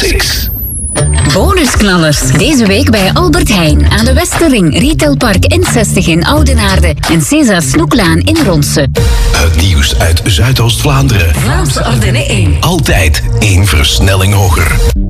Classics. Bonusknallers. Deze week bij Albert Heijn aan de Westerring, Retailpark N60 in Oudenaarde en César Snoeklaan in Ronse. Het nieuws uit Zuidoost-Vlaanderen. Vlaamse Ardennen 1. Altijd 1 versnelling hoger.